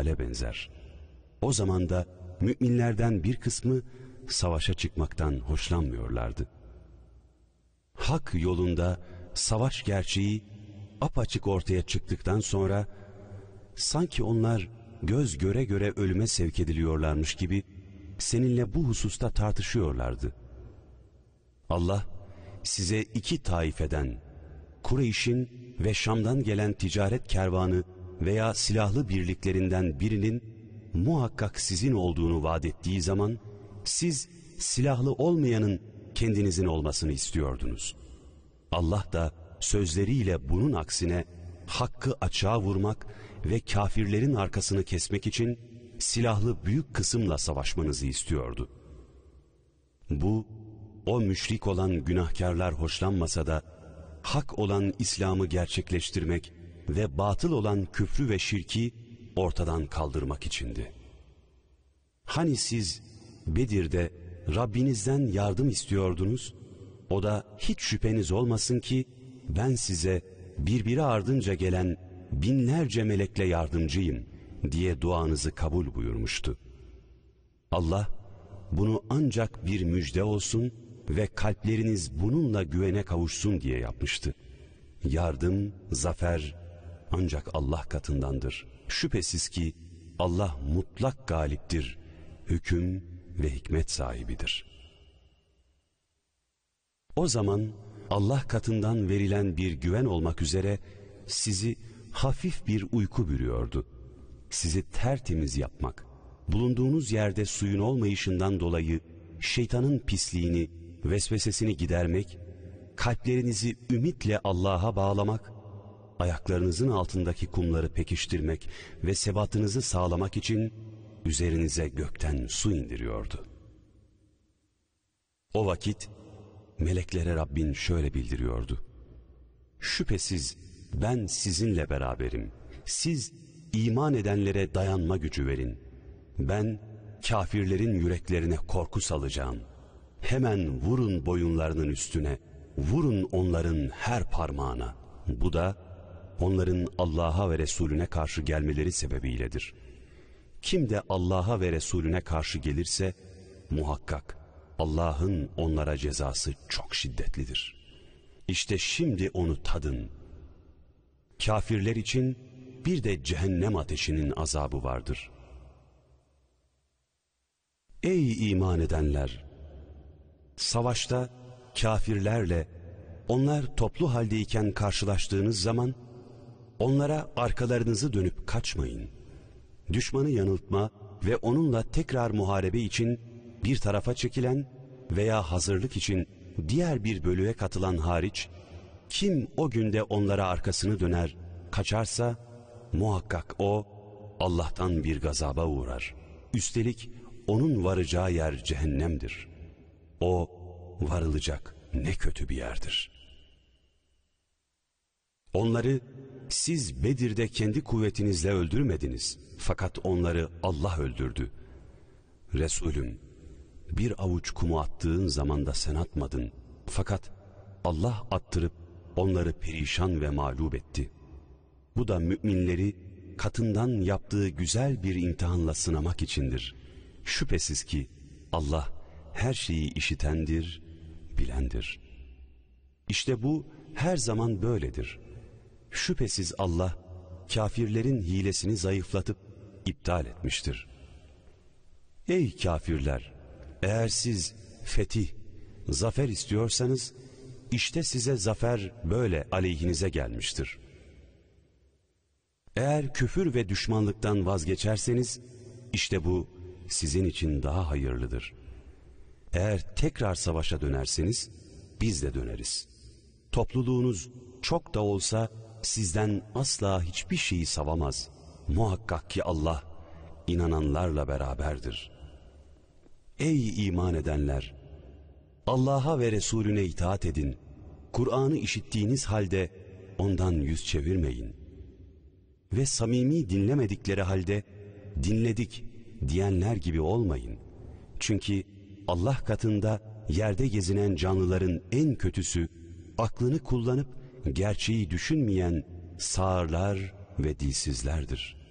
hale benzer. O zaman da müminlerden bir kısmı savaşa çıkmaktan hoşlanmıyorlardı. Hak yolunda savaş gerçeği apaçık ortaya çıktıktan sonra sanki onlar göz göre göre ölüme sevk ediliyorlarmış gibi seninle bu hususta tartışıyorlardı. Allah size iki taifeden, Kureyş'in ve Şam'dan gelen ticaret kervanı veya silahlı birliklerinden birinin muhakkak sizin olduğunu vaat ettiği zaman siz silahlı olmayanın kendinizin olmasını istiyordunuz. Allah da sözleriyle bunun aksine hakkı açığa vurmak ve kafirlerin arkasını kesmek için silahlı büyük kısımla savaşmanızı istiyordu. Bu, o müşrik olan günahkarlar hoşlanmasa da hak olan İslam'ı gerçekleştirmek ve batıl olan küfrü ve şirki ortadan kaldırmak içindi. Hani siz Bedir'de Rabbinizden yardım istiyordunuz, o da hiç şüpheniz olmasın ki ben size birbiri ardınca gelen binlerce melekle yardımcıyım diye duanızı kabul buyurmuştu. Allah bunu ancak bir müjde olsun ve kalpleriniz bununla güvene kavuşsun diye yapmıştı. Yardım, zafer ancak Allah katındandır. Şüphesiz ki Allah mutlak galiptir, hüküm ve hikmet sahibidir. O zaman Allah katından verilen bir güven olmak üzere sizi hafif bir uyku bürüyordu. Sizi tertemiz yapmak, bulunduğunuz yerde suyun olmayışından dolayı şeytanın pisliğini, vesvesesini gidermek, kalplerinizi ümitle Allah'a bağlamak, ayaklarınızın altındaki kumları pekiştirmek ve sebatınızı sağlamak için üzerinize gökten su indiriyordu. O vakit meleklere Rabbin şöyle bildiriyordu: şüphesiz ben sizinle beraberim. Siz iman edenlere dayanma gücü verin. Ben kafirlerin yüreklerine korku salacağım. Hemen vurun boyunlarının üstüne, vurun onların her parmağına. Bu da onların Allah'a ve Resulüne karşı gelmeleri sebebiyledir. Kim de Allah'a ve Resulüne karşı gelirse muhakkak Allah'ın onlara cezası çok şiddetlidir. İşte şimdi onu tadın. Kafirler için bir de cehennem ateşinin azabı vardır. Ey iman edenler! Savaşta kafirlerle onlar toplu haldeyken karşılaştığınız zaman onlara arkalarınızı dönüp kaçmayın. Düşmanı yanıltma ve onunla tekrar muharebe için bir tarafa çekilen veya hazırlık için diğer bir bölüğe katılan hariç, kim o günde onlara arkasını döner, kaçarsa muhakkak o Allah'tan bir gazaba uğrar. Üstelik onun varacağı yer cehennemdir. O varılacak ne kötü bir yerdir. Onları siz Bedir'de kendi kuvvetinizle öldürmediniz. Fakat onları Allah öldürdü. Resulüm, bir avuç kumu attığın zaman da sen atmadın. Fakat Allah attırıp onları perişan ve mağlup etti. Bu da müminleri katından yaptığı güzel bir imtihanla sınamak içindir. Şüphesiz ki Allah her şeyi işitendir, bilendir. İşte bu her zaman böyledir. Şüphesiz Allah kafirlerin hilesini zayıflatıp iptal etmiştir. Ey kafirler! Eğer siz fetih, zafer istiyorsanız işte size zafer böyle aleyhinize gelmiştir. Eğer küfür ve düşmanlıktan vazgeçerseniz işte bu sizin için daha hayırlıdır. Eğer tekrar savaşa dönerseniz biz de döneriz. Topluluğunuz çok da olsa sizden asla hiçbir şeyi savamaz. Muhakkak ki Allah inananlarla beraberdir. Ey iman edenler! Allah'a ve Resulüne itaat edin. Kur'an'ı işittiğiniz halde ondan yüz çevirmeyin. Ve samimi dinlemedikleri halde dinledik diyenler gibi olmayın. Çünkü Allah katında yerde gezinen canlıların en kötüsü, aklını kullanıp gerçeği düşünmeyen sağırlar ve dilsizlerdir.